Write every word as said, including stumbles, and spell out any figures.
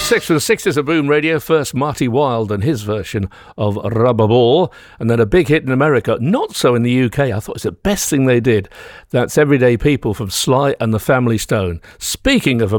Six from the sixties of Boom Radio. First, Marty Wilde and his version of Rubber Ball, and then a big hit in America. Not so in the U K. I thought it was the best thing they did. That's Everyday People from Sly and the Family Stone. Speaking of